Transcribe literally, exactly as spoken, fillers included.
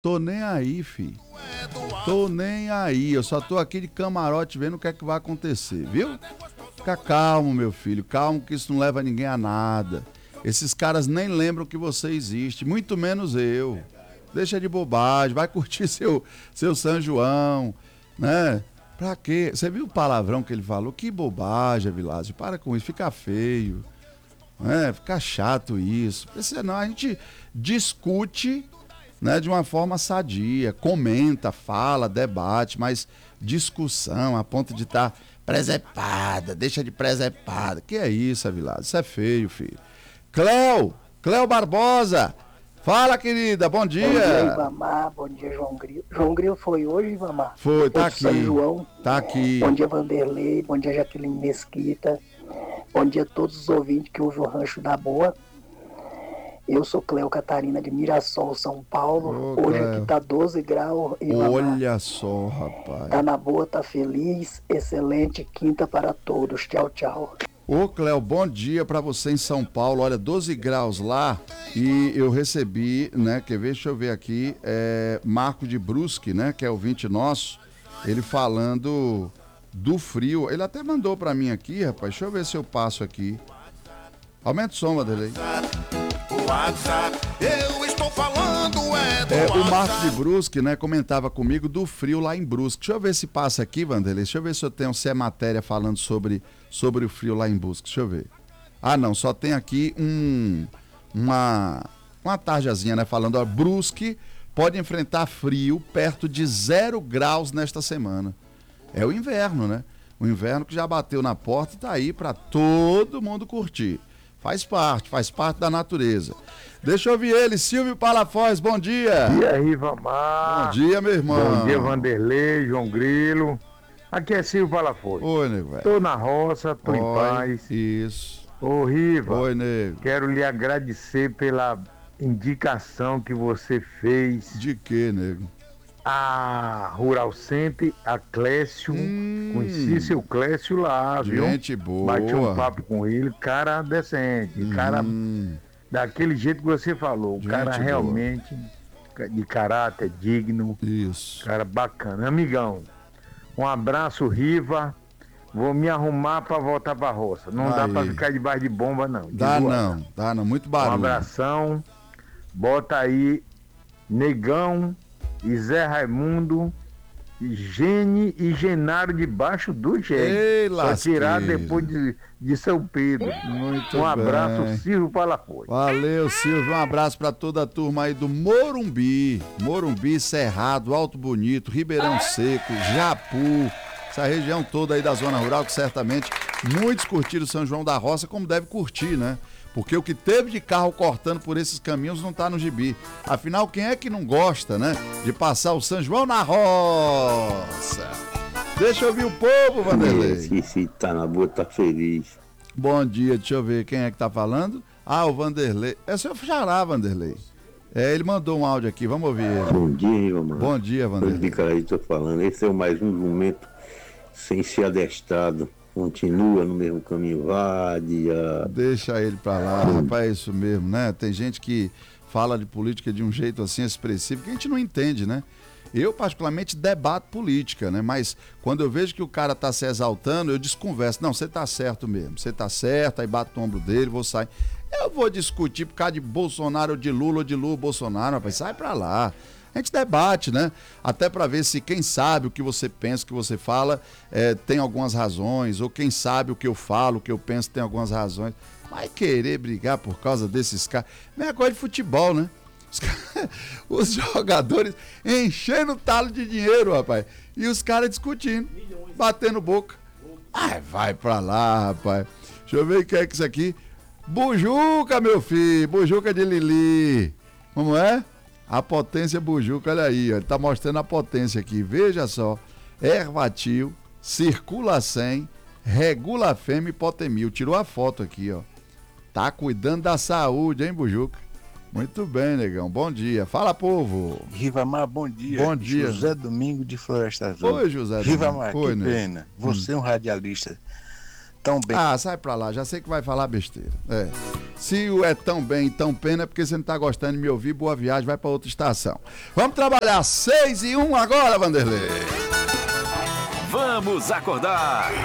Tô nem aí, fi. Tô nem aí. Eu só tô aqui de camarote vendo o que é que vai acontecer, viu? Fica calmo, meu filho. Calmo que isso não leva ninguém a nada. Esses caras nem lembram que você existe, muito menos eu. Deixa de bobagem, vai curtir seu, seu São João, né? Pra quê? Você viu o palavrão que ele falou? Que bobagem, Vilásio. Para com isso, fica feio. Né? Fica chato isso. Senão a gente discute, né, de uma forma sadia, comenta, fala, debate, mas discussão a ponto de estar tá presepada, deixa de presepada. Que é isso, Avilado? Isso é feio, filho. Cléo, Cléo Barbosa, fala, querida, bom dia. Bom dia, Ivamar, bom dia, João Grilo. João Grilo foi hoje, Ivamar? Foi, tá aqui. São João. Tá aqui. Bom dia, Vanderlei, bom dia, Jaqueline Mesquita. Bom dia a todos os ouvintes que ouvem o Rancho da Boa. Eu sou Cléo Catarina de Mirassol, São Paulo. Ô, Hoje Cléo. aqui tá doze graus. Ivamar. Olha só, rapaz. Tá na boa, tá feliz. Excelente quinta para todos. Tchau, tchau. Ô, Cléo, bom dia pra você em São Paulo. Olha, doze graus lá e eu recebi, né, quer ver, deixa eu ver aqui, é, Marco de Brusque, né, que é ouvinte nosso, ele falando do frio. Ele até mandou pra mim aqui, rapaz, deixa eu ver se eu passo aqui. Aumenta o som, Madelei. WhatsApp, eu estou falando é do É, o WhatsApp. Marco de Brusque, né, comentava comigo do frio lá em Brusque. Deixa eu ver se passa aqui, Vanderlei. Deixa eu ver se eu tenho, se é matéria falando sobre, sobre o frio lá em Brusque. Deixa eu ver. Ah, não, só tem aqui um, uma, uma tarjazinha, né, falando, ó, Brusque pode enfrentar frio perto de zero graus nesta semana. É o inverno, né? O inverno que já bateu na porta e tá aí para todo mundo curtir. Faz parte, faz parte da natureza. Deixa eu ouvir ele, Silvio Palafoz, bom dia. Bom dia, Rivamar. Bom dia, meu irmão. Bom dia, Vanderlei, João Grilo. Aqui é Silvio Palafoz. Oi, nego, velho. Tô na roça, tô em Oi, paz. Isso. Ô, Riva, Oi, nego. quero lhe agradecer pela indicação que você fez De quê, nego? a Rural Center, a Clécio. Hum. Conheci seu Clécio lá, viu? Gente boa. Bati um papo com ele, cara decente, cara Hum. daquele jeito que você falou. O Gente cara boa. realmente de caráter digno. Isso. Cara bacana. Amigão, um abraço, Riva. Vou me arrumar pra voltar pra roça. Não dá Aí. pra ficar debaixo de bomba, não. De Dá boa. não, dá não. Muito Um barulho. abração. Bota aí Negão e Zé Raimundo, Gene e Genaro debaixo do Ei, jegue. Só tirar lasqueiro. depois de, de São Pedro. Muito Um abraço, bem. Silvio Palafoz. Valeu, Silvio. Um abraço pra toda a turma aí do Morumbi. Morumbi, Cerrado, Alto Bonito, Ribeirão Seco, Japu. Essa região toda aí da zona rural que certamente muitos curtiram São João da Roça, como deve curtir, né? Porque o que teve de carro cortando por esses caminhos não tá no gibi. Afinal, quem é que não gosta, né? De passar o São João na roça. Deixa eu ouvir o povo, Vanderlei. Se, se tá na boa, tá feliz. Bom dia, deixa eu ver quem é que tá falando. Ah, o Vanderlei. É o seu Xará, Vanderlei. É, ele mandou um áudio aqui, vamos ouvir ele. Bom dia, irmão. Bom dia, Eu Vanderlei. de cara aí tô falando. Esse é o mais um momento sem ser adestrado. Continua no mesmo caminho, vadia. Deixa ele pra lá, rapaz, é isso mesmo, né? Tem gente que fala de política de um jeito assim expressivo que a gente não entende, né? Eu, particularmente, debato política, né? Mas quando eu vejo que o cara tá se exaltando, eu desconverso. Não, você tá certo mesmo, você tá certo, aí bato no ombro dele, vou sair. Eu vou discutir por causa de Bolsonaro ou de Lula ou de Lula ou Bolsonaro, rapaz, sai pra lá. A gente debate, né? Até para ver se quem sabe o que você pensa, o que você fala, é, tem algumas razões, ou quem sabe o que eu falo, o que eu penso tem algumas razões. Mas querer brigar por causa desses caras... Mesma coisa de futebol, né? Os, caras, os jogadores enchendo o talo de dinheiro, rapaz. E os caras discutindo, batendo boca. Ai, vai pra lá, rapaz. Deixa eu ver o que é que isso aqui... Bujuca, meu filho, Bujuca de Lili. Como é? A potência Bujuca, olha aí, ó, ele tá mostrando a potência aqui, veja só. Ervatil, Circula cem, Regula Fêmea e Potemil. Tirou a foto aqui, ó. Tá cuidando da saúde, hein, Bujuca? Muito bem, negão, bom dia. Fala, povo. Rivamar, bom dia. Bom dia. José Domingo de Floresta Azul. Oi, José Rivamar, Domingo. Oi, que nego. pena. Você é um radialista tão bem. Ah, sai pra lá, já sei que vai falar besteira. É. Se o é tão bem e tão pena, é porque você não tá gostando de me ouvir. Boa viagem, vai para outra estação. Vamos trabalhar seis e um agora, Vanderlei. Vamos acordar.